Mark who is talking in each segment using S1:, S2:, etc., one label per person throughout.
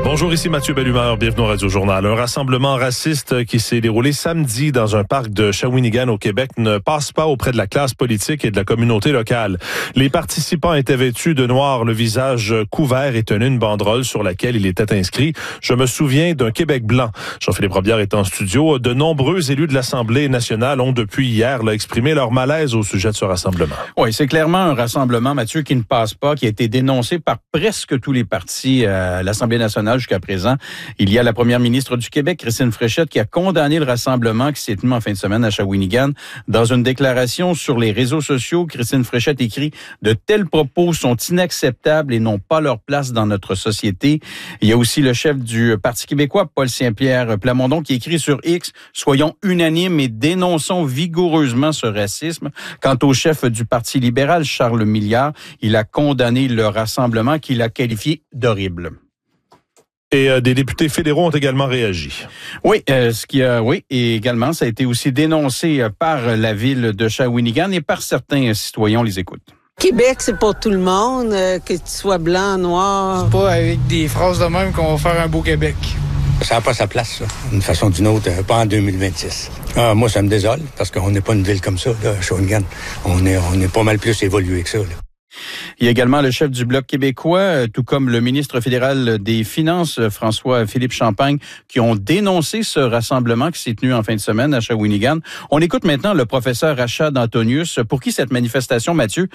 S1: Bonjour, ici Mathieu Bellumeur, bienvenue au Radio Journal. Un rassemblement raciste qui s'est déroulé samedi dans un parc de Shawinigan au Québec ne passe pas auprès de la classe politique et de la communauté locale. Les participants étaient vêtus de noir, le visage couvert et tenaient une banderole sur laquelle il était inscrit « Je me souviens d'un Québec blanc ». Jean-Philippe Robillard est en studio. De nombreux élus de l'Assemblée nationale ont depuis hier exprimé leur malaise au sujet de ce rassemblement.
S2: Oui, c'est clairement un rassemblement, Mathieu, qui ne passe pas, qui a été dénoncé par presque tous les partis à l'Assemblée nationale jusqu'à présent. Il y a la première ministre du Québec, Christine Fréchette, qui a condamné le rassemblement qui s'est tenu en fin de semaine à Shawinigan. Dans une déclaration sur les réseaux sociaux, Christine Fréchette écrit « De tels propos sont inacceptables et n'ont pas leur place dans notre société ». Il y a aussi le chef du Parti québécois, Paul Saint-Pierre Plamondon, qui écrit sur X « Soyons unanimes et dénonçons vigoureusement ce racisme ». Quant au chef du Parti libéral, Charles Milliard, il a condamné le rassemblement qu'il a qualifié d'horrible.
S1: Et des députés fédéraux ont également réagi.
S2: Oui, et également, ça a été aussi dénoncé par la ville de Shawinigan et par certains citoyens. On les écoute.
S3: Québec, c'est pas tout le monde, que tu sois blanc, noir.
S4: C'est pas avec des phrases de même qu'on va faire un beau Québec.
S5: Ça n'a pas sa place, ça, d'une façon ou d'une autre, pas en 2026. Moi, ça me désole, parce qu'on n'est pas une ville comme ça, là, Shawinigan. On est pas mal plus évolué que ça, là.
S2: Il y a également le chef du Bloc québécois, tout comme le ministre fédéral des Finances, François-Philippe Champagne, qui ont dénoncé ce rassemblement qui s'est tenu en fin de semaine à Shawinigan. On écoute maintenant le professeur Rachad Antonius, pour qui cette manifestation, Mathieu,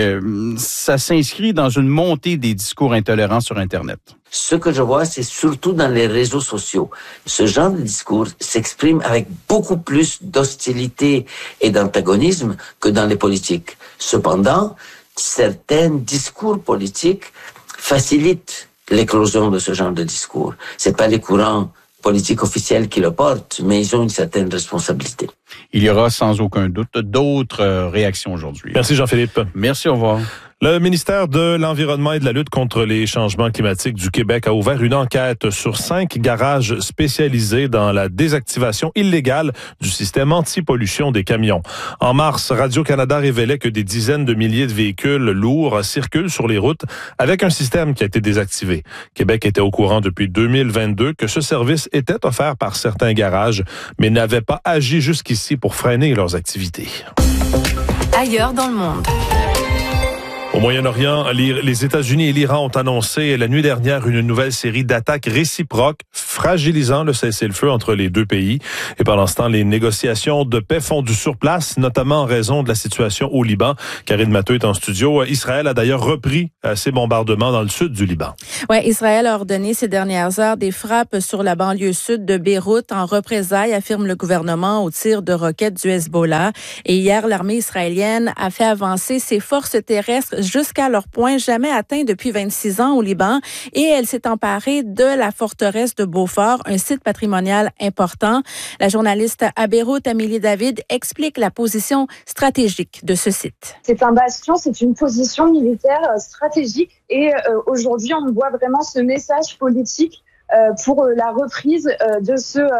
S2: ça s'inscrit dans une montée des discours intolérants sur Internet.
S6: Ce que je vois, c'est surtout dans les réseaux sociaux. Ce genre de discours s'exprime avec beaucoup plus d'hostilité et d'antagonisme que dans les politiques. Cependant, certains discours politiques facilitent l'éclosion de ce genre de discours. C'est pas les courants politiques officiels qui le portent, mais ils ont une certaine responsabilité.
S2: Il y aura sans aucun doute d'autres réactions aujourd'hui.
S1: Merci Jean-Philippe.
S2: Merci, au revoir.
S1: Le ministère de l'Environnement et de la lutte contre les changements climatiques du Québec a ouvert une enquête sur 5 garages spécialisés dans la désactivation illégale du système anti-pollution des camions. En mars, Radio-Canada révélait que des dizaines de milliers de véhicules lourds circulent sur les routes avec un système qui a été désactivé. Québec était au courant depuis 2022 que ce service était offert par certains garages, mais n'avait pas agi jusqu'ici pour freiner leurs activités.
S7: Ailleurs dans le monde.
S1: Au Moyen-Orient, les États-Unis et l'Iran ont annoncé la nuit dernière une nouvelle série d'attaques réciproques, fragilisant le cessez-le-feu entre les deux pays. Et pendant ce temps, les négociations de paix font du surplace, notamment en raison de la situation au Liban. Karine Matteux est en studio. Israël a d'ailleurs repris ses bombardements dans le sud du Liban.
S8: Oui, Israël a ordonné ces dernières heures des frappes sur la banlieue sud de Beyrouth en représailles, affirme le gouvernement, au tir de roquettes du Hezbollah. Et hier, l'armée israélienne a fait avancer ses forces terrestres jusqu'à leur point jamais atteint depuis 26 ans au Liban, et elle s'est emparée de la forteresse de Beaufort, un site patrimonial important. La journaliste à Beyrouth, Amélie David, explique la position stratégique de ce site.
S9: C'est un bastion, c'est une position militaire stratégique, et aujourd'hui on voit vraiment ce message politique pour la reprise de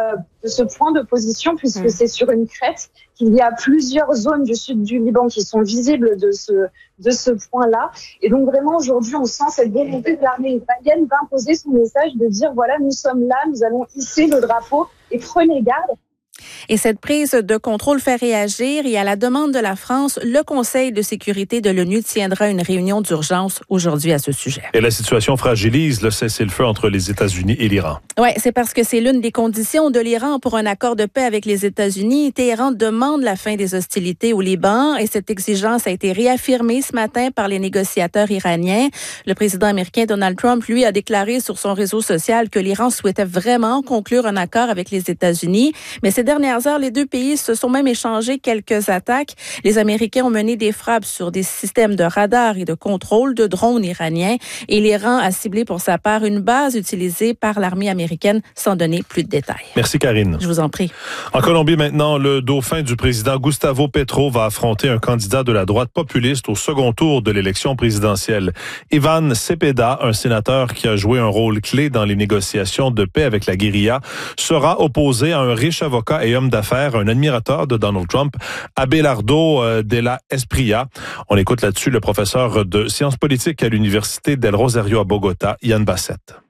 S9: ce point de position, puisque c'est sur une crête qu'il y a plusieurs zones du sud du Liban qui sont visibles de ce point-là. Et donc vraiment aujourd'hui, on sent cette volonté de l'armée israélienne d'imposer son message, de dire voilà, nous sommes là, nous allons hisser le drapeau et prenez garde.
S8: Et cette prise de contrôle fait réagir, et à la demande de la France, le Conseil de sécurité de l'ONU tiendra une réunion d'urgence aujourd'hui à ce sujet.
S1: Et la situation fragilise le cessez-le-feu entre les États-Unis et l'Iran.
S8: Oui, c'est parce que c'est l'une des conditions de l'Iran pour un accord de paix avec les États-Unis. Téhéran demande la fin des hostilités au Liban, et cette exigence a été réaffirmée ce matin par les négociateurs iraniens. Le président américain Donald Trump, lui, a déclaré sur son réseau social que l'Iran souhaitait vraiment conclure un accord avec les États-Unis. Mais ces dernières heures, les deux pays se sont même échangés quelques attaques. Les Américains ont mené des frappes sur des systèmes de radar et de contrôle de drones iraniens, et l'Iran a ciblé pour sa part une base utilisée par l'armée américaine, sans donner plus de détails.
S1: Merci Karine.
S8: Je vous en prie.
S1: En Colombie maintenant, le dauphin du président Gustavo Petro va affronter un candidat de la droite populiste au second tour de l'élection présidentielle. Iván Cepeda, un sénateur qui a joué un rôle clé dans les négociations de paix avec la guérilla, sera opposé à un riche avocat et homme d'affaires, un admirateur de Donald Trump, Abelardo de la Espriella. On écoute là-dessus le professeur de sciences politiques à l'Université del Rosario à Bogota, Yann Bassett.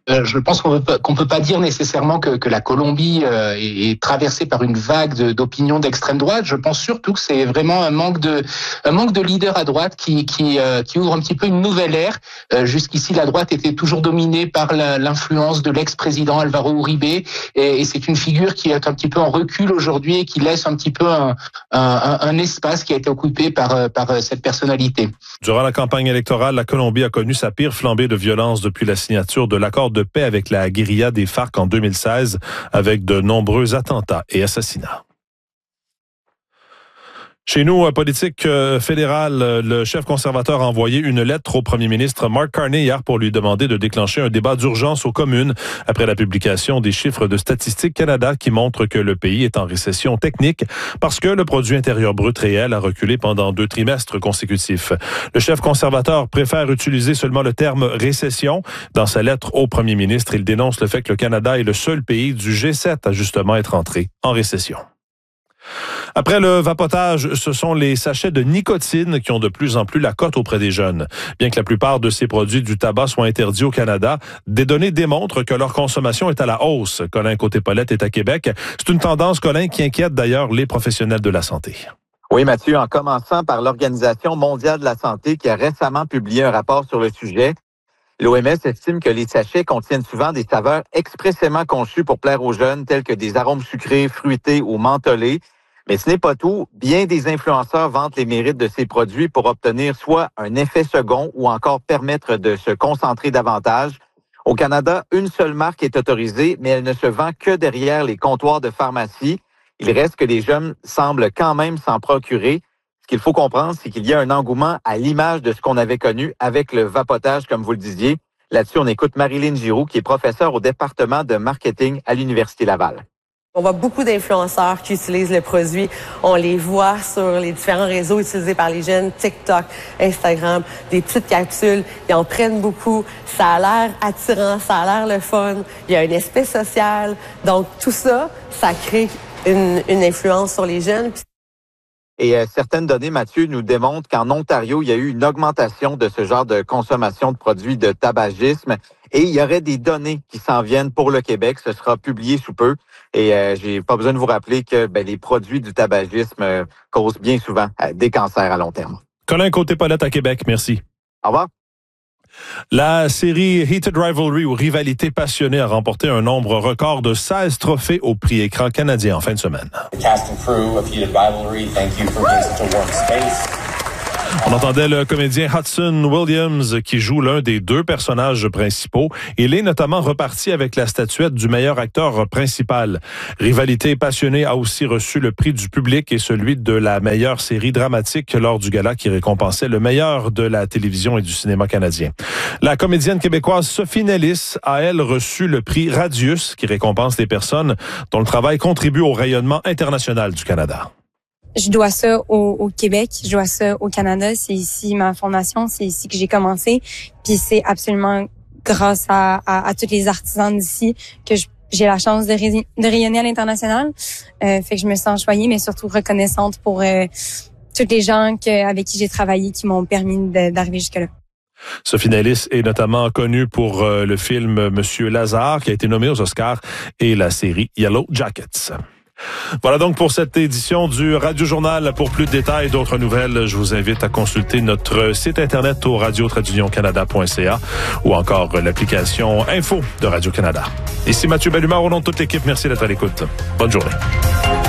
S10: Je pense qu'on peut pas dire nécessairement que la Colombie est traversée par une vague d'opinions d'extrême droite. Je pense surtout que c'est vraiment un manque de leaders à droite qui ouvre un petit peu une nouvelle ère. Jusqu'ici, la droite était toujours dominée par l'influence de l'ex-président Alvaro Uribe, et c'est une figure qui est un petit peu en recul aujourd'hui et qui laisse un petit peu un espace qui a été occupé par cette personnalité.
S1: Durant la campagne électorale, la Colombie a connu sa pire flambée de violence depuis la signature de l'accord de paix avec la guérilla des FARC en 2016, avec de nombreux attentats et assassinats. Chez nous, politique fédérale, le chef conservateur a envoyé une lettre au premier ministre Mark Carney hier pour lui demander de déclencher un débat d'urgence aux communes après la publication des chiffres de Statistique Canada qui montrent que le pays est en récession technique parce que le produit intérieur brut réel a reculé pendant 2 trimestres consécutifs. Le chef conservateur préfère utiliser seulement le terme récession. Dans sa lettre au premier ministre, il dénonce le fait que le Canada est le seul pays du G7 à justement être entré en récession. Après le vapotage, ce sont les sachets de nicotine qui ont de plus en plus la cote auprès des jeunes. Bien que la plupart de ces produits du tabac soient interdits au Canada, des données démontrent que leur consommation est à la hausse. Colin Côté-Paulette est à Québec. C'est une tendance, Colin, qui inquiète d'ailleurs les professionnels de la santé.
S11: Oui, Mathieu, en commençant par l'Organisation mondiale de la santé qui a récemment publié un rapport sur le sujet. L'OMS estime que les sachets contiennent souvent des saveurs expressément conçues pour plaire aux jeunes, telles que des arômes sucrés, fruités ou mentholés. Mais ce n'est pas tout. Bien des influenceurs vantent les mérites de ces produits pour obtenir soit un effet second ou encore permettre de se concentrer davantage. Au Canada, une seule marque est autorisée, mais elle ne se vend que derrière les comptoirs de pharmacie. Il reste que les jeunes semblent quand même s'en procurer. Ce qu'il faut comprendre, c'est qu'il y a un engouement à l'image de ce qu'on avait connu avec le vapotage, comme vous le disiez. Là-dessus, on écoute Marilyn Giroux, qui est professeure au département de marketing à l'Université Laval.
S12: On voit beaucoup d'influenceurs qui utilisent le produit. On les voit sur les différents réseaux utilisés par les jeunes, TikTok, Instagram, des petites capsules. Ils en prennent beaucoup. Ça a l'air attirant, ça a l'air le fun. Il y a un aspect social. Donc, tout ça, ça crée une influence sur les jeunes.
S11: Et certaines données, Mathieu, nous démontrent qu'en Ontario, il y a eu une augmentation de ce genre de consommation de produits de tabagisme. Et il y aurait des données qui s'en viennent pour le Québec. Ce sera publié sous peu. Et j'ai pas besoin de vous rappeler que les produits du tabagisme causent bien souvent des cancers à long terme.
S1: Colin Côté-Paulette à Québec, merci.
S11: Au revoir.
S1: La série Heated Rivalry ou Rivalité passionnée a remporté un nombre record de 16 trophées au prix écran canadien en fin de semaine. On entendait le comédien Hudson Williams qui joue l'un des 2 personnages principaux. Il est notamment reparti avec la statuette du meilleur acteur principal. Rivalité passionnée a aussi reçu le prix du public et celui de la meilleure série dramatique lors du gala qui récompensait le meilleur de la télévision et du cinéma canadien. La comédienne québécoise Sophie Nellis a, elle, reçu le prix Radius qui récompense les personnes dont le travail contribue au rayonnement international du Canada.
S13: Je dois ça au Québec, je dois ça au Canada. C'est ici ma formation, c'est ici que j'ai commencé. Puis c'est absolument grâce à tous les artisans d'ici que j'ai la chance de rayonner à l'international. Fait que je me sens choyée, mais surtout reconnaissante pour tous les gens avec qui j'ai travaillé qui m'ont permis d'arriver jusque-là.
S1: Sophie Nellis est notamment connue pour le film Monsieur Lazare qui a été nommé aux Oscars et la série Yellow Jackets. Voilà donc pour cette édition du Radio Journal. Pour plus de détails et d'autres nouvelles, je vous invite à consulter notre site internet au radio-canada.ca ou encore l'application Info de Radio-Canada. Ici Mathieu Bellumeur au nom de toute l'équipe. Merci d'être à l'écoute. Bonne journée.